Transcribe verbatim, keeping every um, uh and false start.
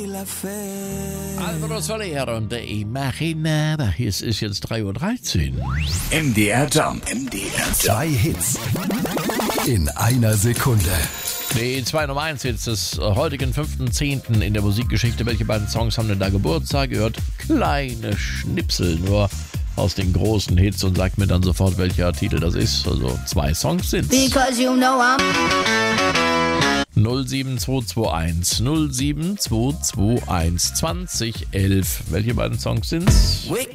Alvaro Soler und Imaginada. Es ist jetzt drei Uhr dreizehn. M D R Jump. M D R Jump. Zwei Hits in einer Sekunde. Die zwei Nummer eins Hits des heutigen fünften zehnten in der Musikgeschichte. Welche beiden Songs haben denn da Geburtstag? Gehört kleine Schnipsel nur aus den großen Hits und sagt mir dann sofort, welcher Titel das ist. Also zwei Songs sind's. Because you know I'm null sieben zwei zwei eins null sieben zwei zwei eins zwanzig elf. Welche beiden Songs sind's?